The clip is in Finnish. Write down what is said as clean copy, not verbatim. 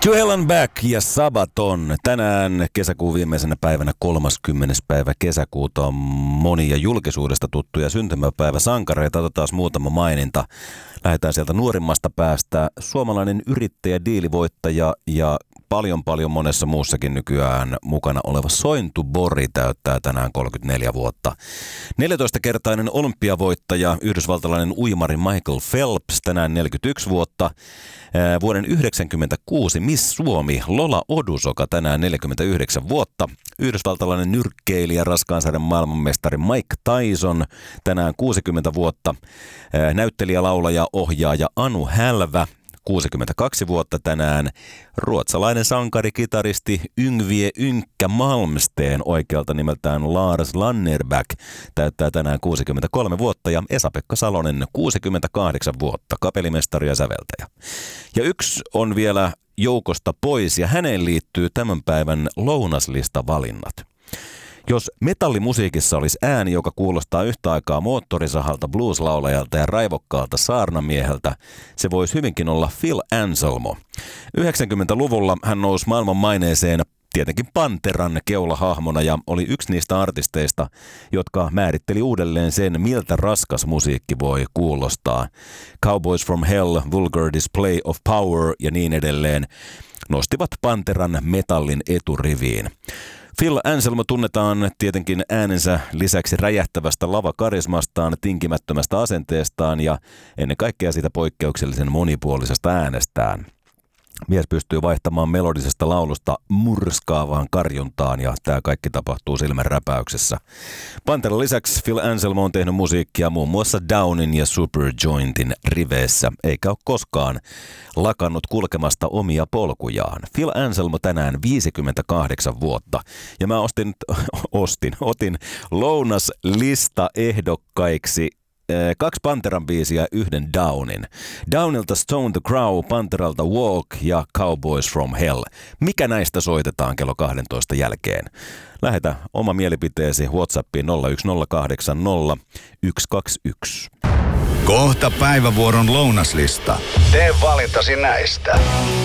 To Hell and Back ja Sabaton. Tänään kesäkuun viimeisenä päivänä 30. päivä kesäkuuta on monia julkisuudesta tuttuja syntymäpäiväsankareita. Otetaan muutama maininta. Lähdetään sieltä nuorimmasta päästä. Suomalainen yrittäjä, diilivoittaja ja paljon monessa muussakin nykyään mukana oleva Sointu Bori täyttää tänään 34 vuotta. 14-kertainen olympiavoittaja, yhdysvaltalainen uimari Michael Phelps, tänään 41 vuotta. Vuoden 1996 Miss Suomi Lola Odusoka, tänään 49 vuotta. Yhdysvaltalainen nyrkkeilijä, raskaansarjan maailmanmestari Mike Tyson, tänään 60 vuotta. Näyttelijä, laulaja, ohjaaja Anu Hälvä, 62 vuotta tänään. Ruotsalainen sankari, kitaristi Yngwie Ynkkä Malmsteen, oikealta nimeltään Lars Lannerback, täyttää tänään 63 vuotta. Ja Esa-Pekka Salonen 68 vuotta, kapellimestari ja säveltäjä. Ja yksi on vielä joukosta pois ja häneen liittyy tämän päivän lounaslista-valinnat. Jos metallimusiikissa olisi ääni, joka kuulostaa yhtä aikaa moottorisahalta, blueslaulajalta ja raivokkaalta saarnamieheltä, se voisi hyvinkin olla Phil Anselmo. 90-luvulla hän nousi maailman maineeseen tietenkin Panteran keulahahmona ja oli yksi niistä artisteista, jotka määritteli uudelleen sen, miltä raskas musiikki voi kuulostaa. Cowboys from Hell, Vulgar Display of Power ja niin edelleen nostivat Panteran metallin eturiviin. Phil Anselmo tunnetaan tietenkin äänensä lisäksi räjähtävästä lavakarismastaan, tinkimättömästä asenteestaan ja ennen kaikkea siitä poikkeuksellisen monipuolisesta äänestään. Mies pystyy vaihtamaan melodisesta laulusta murskaavaan karjuntaan ja tämä kaikki tapahtuu silmänräpäyksessä. Panteran lisäksi Phil Anselmo on tehnyt musiikkia muun muassa Downin ja Superjointin riveissä, eikä ole koskaan lakannut kulkemasta omia polkujaan. Phil Anselmo tänään 58 vuotta ja mä otin lounaslista ehdokkaiksi 2 Panteran biisiä ja 1 Downin. Downilta Stone the Crow, Panteralta Walk ja Cowboys from Hell. Mikä näistä soitetaan kello 12 jälkeen? Lähetä oma mielipiteesi WhatsAppiin 01080 121. Kohta päivävuoron lounaslista. Tee valintasi näistä.